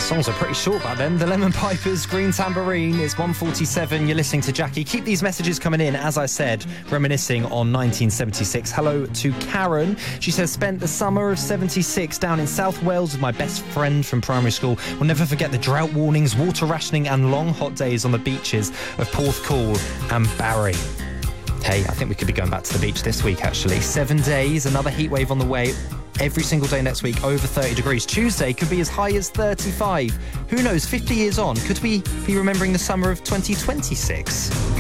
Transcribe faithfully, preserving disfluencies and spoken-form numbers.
Songs are pretty short back then. The Lemon Pipers, Green Tambourine. It's one forty-seven. You're listening to Jackie. Keep these messages coming in. As I said, reminiscing on nineteen seventy-six. Hello to Karen. She says, spent the summer of seventy-six down in South Wales with my best friend from primary school. We'll never forget the drought warnings, water rationing and long hot days on the beaches of Porthcawl and Barry. Hey, I think we could be going back to the beach this week, actually. Seven days, another heat wave on the way. Every single day next week, over thirty degrees. Tuesday could be as high as thirty-five. Who knows, fifty years on, could we be remembering the summer of twenty twenty-six?